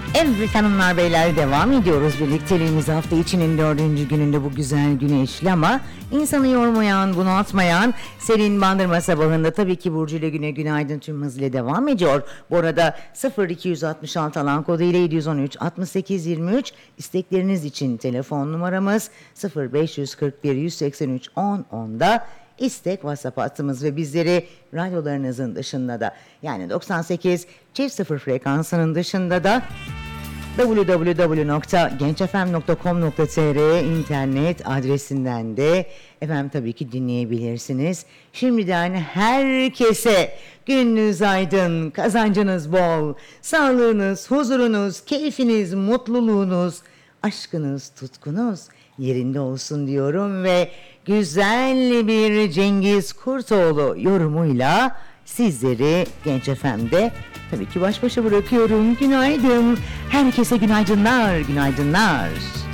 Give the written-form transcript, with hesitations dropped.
Evet hanımlar beyler, devam ediyoruz birlikteliğimiz hafta içinin 4. gününde bu güzel güneşli ama insanı yormayan, bunaltmayan serin Bandırma sabahında tabii ki Burcu ile güne günaydın tüm hızıyla devam ediyor. Bu arada 0266 alan kodu ile 713 68 23 istekleriniz için telefon numaramız, 0541 183 10 10'da istek WhatsApp hattımız ve bizleri radyolarınızın dışında da, yani 98 çift sıfır frekansının dışında da www.gençfm.com.tr internet adresinden de efendim tabii ki dinleyebilirsiniz. Şimdiden herkese gününüz aydın, kazancınız bol, sağlığınız, huzurunuz, keyfiniz, mutluluğunuz, aşkınız, tutkunuz yerinde olsun diyorum ve güzel bir Cengiz Kurtoğlu yorumuyla sizleri Genç FM'de tabii ki baş başa bırakıyorum. Günaydın. Herkese günaydınlar, günaydınlar.